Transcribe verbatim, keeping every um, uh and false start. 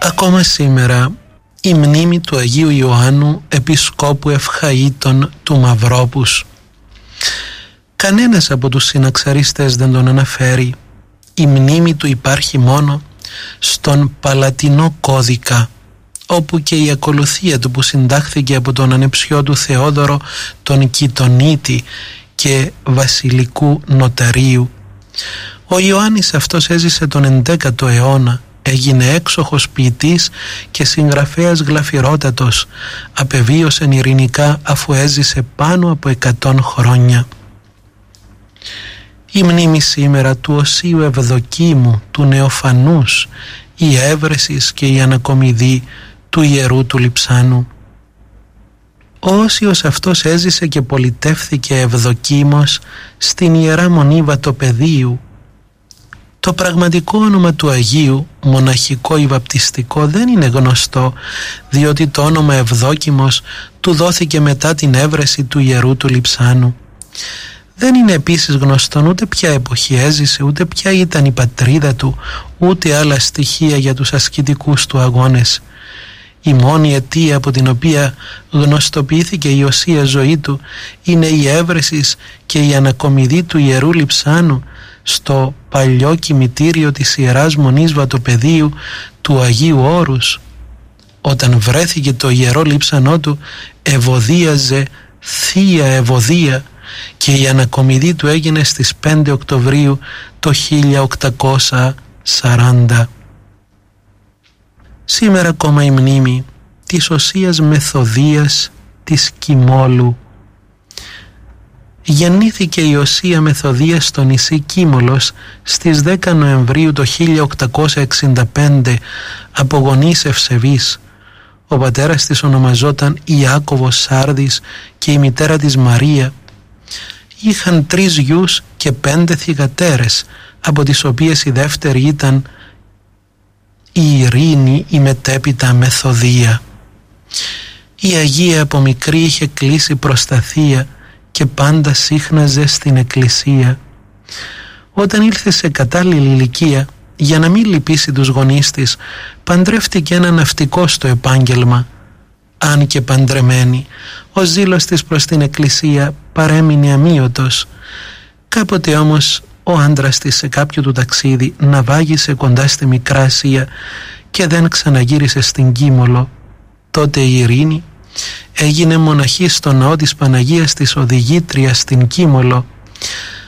Ακόμα σήμερα η μνήμη του Αγίου Ιωάννου Επισκόπου Ευχαΐτων του Μαυρόπους. Κανένας από τους συναξαριστές δεν τον αναφέρει. Η μνήμη του υπάρχει μόνο στον Παλατινό Κώδικα, όπου και η ακολουθία του που συντάχθηκε από τον ανεψιό του Θεόδωρο τον Κιτονίτη και βασιλικού νοταρίου. Ο Ιωάννης αυτός έζησε τον ενδέκατο αιώνα, έγινε έξοχος ποιητής και συγγραφέας γλαφυρότατος, απεβίωσε ειρηνικά αφού έζησε πάνω από εκατόν χρόνια. Η μνήμη σήμερα του Οσίου Ευδοκίμου, του Νεοφανούς, η έβρεσης και η ανακομιδή του ιερού του Λειψάνου. Ο Όσιος αυτός έζησε και πολιτεύθηκε Ευδοκίμος στην Ιερά Μονή Βατοπεδίου. Το πραγματικό όνομα του Αγίου, μοναχικό ή βαπτιστικό, δεν είναι γνωστό, διότι το όνομα Ευδόκιμος του δόθηκε μετά την έβρεση του ιερού του Λειψάνου. Δεν είναι επίσης γνωστόν ούτε ποια εποχή έζησε, ούτε ποια ήταν η πατρίδα του, ούτε άλλα στοιχεία για τους ασκητικούς του αγώνες. Η μόνη αιτία από την οποία γνωστοποιήθηκε η οσία ζωή του είναι η έβρεσης και η ανακομιδή του ιερού Λειψάνου στο παλιό κημητήριο της Ιεράς Μονής Βατοπεδίου του Αγίου Όρους. Όταν βρέθηκε το ιερό λείψανό του, ευωδίαζε θεία ευωδία και η ανακομιδή του έγινε στις πέντε Οκτωβρίου το χίλια οκτακόσια σαράντα. Σήμερα ακόμα η μνήμη της οσίας Μεθοδίας της Κιμόλου. Γεννήθηκε η οσία Μεθοδία στο νησί Κίμολος στις δέκα Νοεμβρίου το χίλια οκτακόσια εξήντα πέντε από γονείς ευσεβείς. Ο πατέρας της ονομαζόταν Ιάκωβος Σάρδης και η μητέρα της Μαρία. Είχαν τρεις γιους και πέντε θυγατέρες, από τις οποίες η δεύτερη ήταν η Ειρήνη, η μετέπειτα Μεθοδία. Η Αγία από μικρή είχε κλείσει προς τα θεία και πάντα σύχναζε στην εκκλησία. Όταν ήλθε σε κατάλληλη ηλικία, για να μην λυπήσει τους γονείς της, παντρεύτηκε ένα ναυτικό στο επάγγελμα. Αν και παντρεμένη, ο ζήλος της προς την εκκλησία παρέμεινε αμύωτος. Κάποτε όμως ο άντρας της σε κάποιο του ταξίδι ναυάγησε κοντά στη Μικρά Ασία και δεν ξαναγύρισε στην Κίμολο. Τότε η Ειρήνη έγινε μοναχή στο ναό της Παναγίας της Οδηγήτριας στην Κίμολο.